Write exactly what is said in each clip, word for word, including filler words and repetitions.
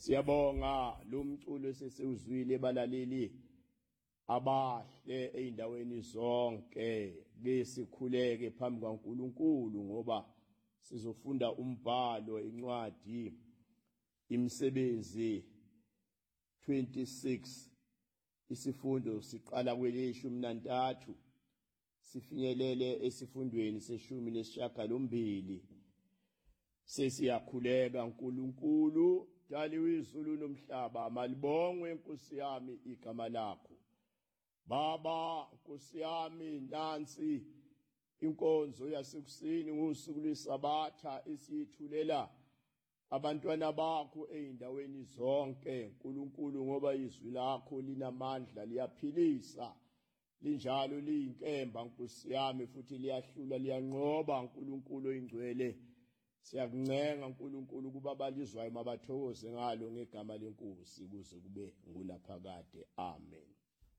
Siyabonga lo mculo sesiwuzwile balaleli abahle eindaweni zonke besikhuleke phambi kaNkuluNkulu ngoba sizofunda umbhalo incwadi imisebenzi twenty-six isifundo siqala kweleshumi nantathu sifinyelele esifundweni seshumi nesishiyagalombili sesiyakhuleka uNkulunkulu dali wezulu nomhlaba malibongwe Nkosi yami igama lakho Baba Nkosi yami nansi inkonzo yasekuseni ngosuku lwesabatha esiyithulela abantwana bakho eindaweni zonke uNkulunkulu ngoba izwi lakho linamandla liyaphilisa linjalo liyinkemba Nkosi yami futhi liyahlula liyanqoba uNkulunkulu oyingcwele siyakuncenga uNkulunkulu kuba balizwayo mabathokoze ngalo ngegama lenkosi kuze kube ngulaphakade amen.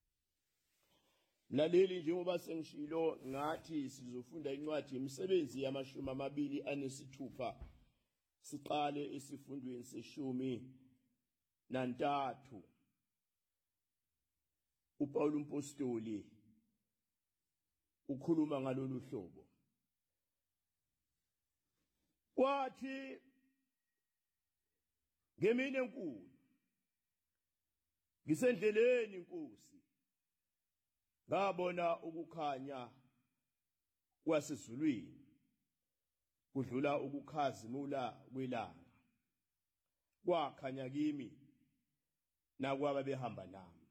Mlaleli njengoba sengishilo ngathi sizofunda incwadi imisebenzi yamashumi amabili anesithupha siqale esifundweni seshumi nantathu. uPaul umpostoli ukhuluma ngalolu hlobo wathi ngemini enkulu ngisendleleni inkosi ngabona ukukhanya kwasezulwini kudlula ukukhazimula kwelanga kwakhanya kimi nakwaba behamba nami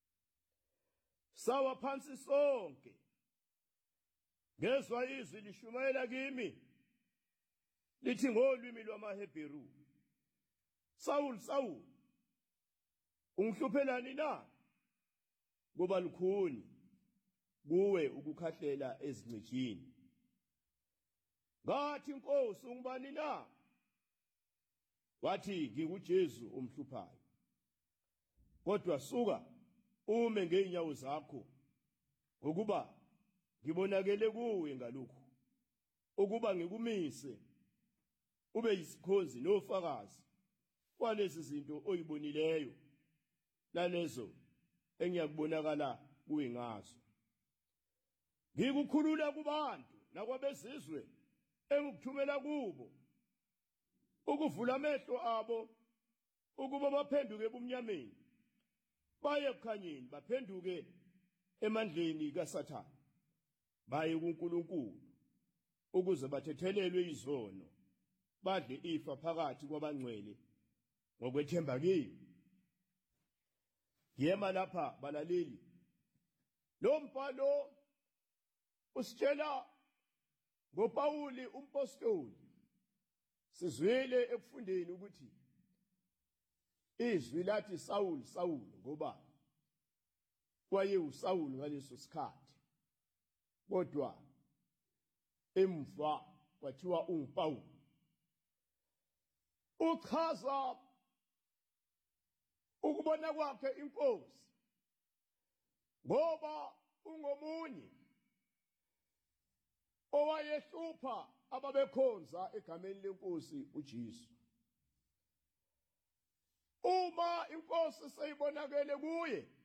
sawa phansi sonke ngezwa izwi lishumayela kimi lithi ngolwimi lwamaHebheru Saul Saul ungihluphelani na ngoba lukhuni kuwe ukukhahlela ezincijini ngathi Nkosi ungubani na wathi ngikuJesu umhluphayo kodwa suka ume ngeenyawo zakho ngokuba ngibonakele kuwe ngalokhu ukuba ngikumise ube yisikhonzi nofakazi walezi zinto oyibonileyo nalezo engiyakubonakala kuwe ngazo ngikukhulula kubantu nakwabezizwe engikuthumela kubo ukuvula amehlo abo ukuba baphenduke ebumnyameni baye ekukhanyeni baphenduke emandleni kaSathane baye kuNkulunkulu ukuze bathethelelwe izono badle ifa phakathi kwabangcwele ngokwethemba kimi. Yema lapha balaleli lo mbhalo usitshela ngoPauli umpostoli sizwele ekufundeni ukuthi izwi lathi Saul Saul ngoba kwaye uSaul ngaleso sikhathi kodwa emva kwathiwa unguPaul uchaza ukubona kwakhe inkosi ngoba ungomunye owayehlupha ababekhonza egameni lenkosi uJesu. Uma inkosi seyibonakele kuye